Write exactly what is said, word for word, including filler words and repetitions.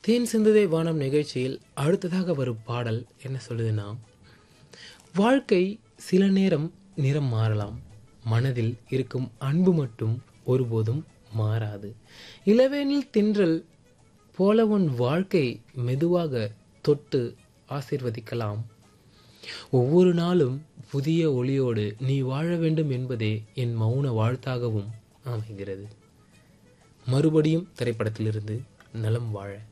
தேன் சிந்துதே வானம் நிகழ்ச்சியில் அடுத்ததாக வரும் பாடல் என்ன சொல்லுதுன்னா, வாழ்க்கை சில நேரம் நிறம் மாறலாம், மனதில் இருக்கும் அன்பு மட்டும் ஒருபோதும் மாறாது. இளவேனில் தின்றல் போல உன் வாழ்க்கை மெதுவாக தொட்டு ஆசீர்வதிக்கலாம். ஒவ்வொரு நாளும் புதிய ஒளியோடு நீ வாழ வேண்டும் என்பதே என் மௌன வாழ்த்தாகவும் அமைகிறது. மறுபடியும் திரைப்படத்திலிருந்து நலம் வாழ.